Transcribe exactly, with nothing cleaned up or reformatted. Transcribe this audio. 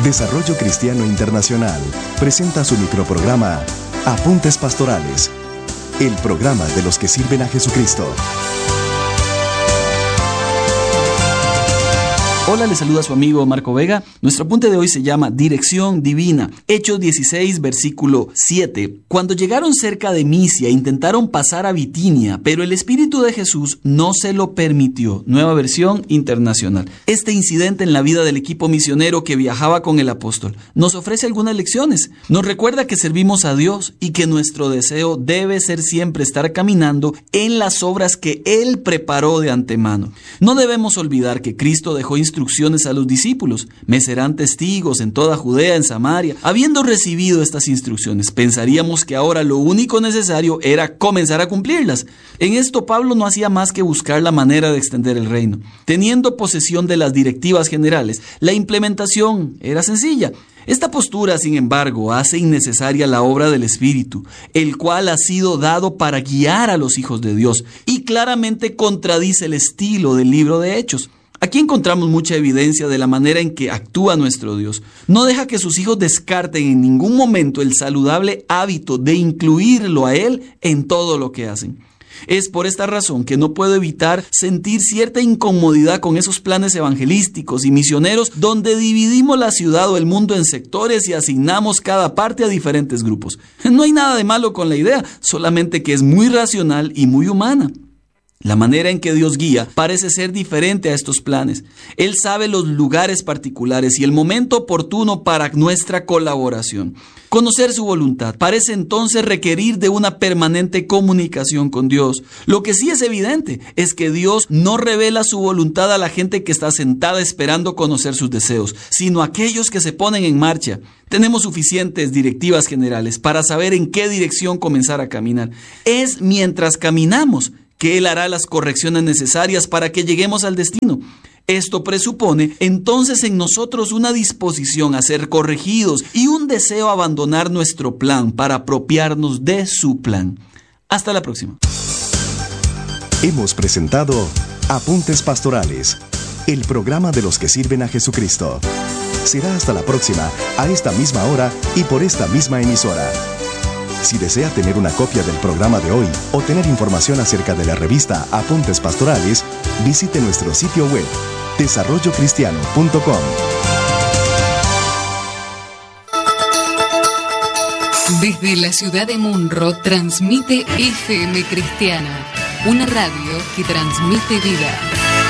Desarrollo Cristiano Internacional presenta su microprograma Apuntes Pastorales, el programa de los que sirven a Jesucristo. Hola, le saluda su amigo Marco Vega. Nuestro apunte de hoy se llama Dirección Divina. Hechos dieciséis, versículo siete. Cuando llegaron cerca de Misia, intentaron pasar a Bitinia, pero el Espíritu de Jesús no se lo permitió. Nueva versión internacional. Este incidente en la vida del equipo misionero que viajaba con el apóstol nos ofrece algunas lecciones. Nos recuerda que servimos a Dios y que nuestro deseo debe ser siempre estar caminando en las obras que Él preparó de antemano. No debemos olvidar que Cristo dejó instrucciones instrucciones a los discípulos. Me serán testigos en toda Judea, en Samaria. Habiendo recibido estas instrucciones, pensaríamos que ahora lo único necesario era comenzar a cumplirlas. En esto Pablo no hacía más que buscar la manera de extender el reino. Teniendo posesión de las directivas generales, la implementación era sencilla. Esta postura, sin embargo, hace innecesaria la obra del Espíritu, el cual ha sido dado para guiar a los hijos de Dios, y claramente contradice el estilo del libro de Hechos. Aquí encontramos mucha evidencia de la manera en que actúa nuestro Dios. No deja que sus hijos descarten en ningún momento el saludable hábito de incluirlo a Él en todo lo que hacen. Es por esta razón que no puedo evitar sentir cierta incomodidad con esos planes evangelísticos y misioneros donde dividimos la ciudad o el mundo en sectores y asignamos cada parte a diferentes grupos. No hay nada de malo con la idea, solamente que es muy racional y muy humana. La manera en que Dios guía parece ser diferente a estos planes. Él sabe los lugares particulares y el momento oportuno para nuestra colaboración. Conocer su voluntad parece entonces requerir de una permanente comunicación con Dios. Lo que sí es evidente es que Dios no revela su voluntad a la gente que está sentada esperando conocer sus deseos, sino a aquellos que se ponen en marcha. Tenemos suficientes directivas generales para saber en qué dirección comenzar a caminar. Es mientras caminamos que Él hará las correcciones necesarias para que lleguemos al destino. Esto presupone entonces en nosotros una disposición a ser corregidos y un deseo a abandonar nuestro plan para apropiarnos de su plan. Hasta la próxima. Hemos presentado Apuntes Pastorales, el programa de los que sirven a Jesucristo. Será hasta la próxima, a esta misma hora y por esta misma emisora. Si desea tener una copia del programa de hoy o tener información acerca de la revista Apuntes Pastorales, visite nuestro sitio web desarrollo cristiano punto com. Desde la ciudad de Munro transmite F M Cristiana, una radio que transmite vida.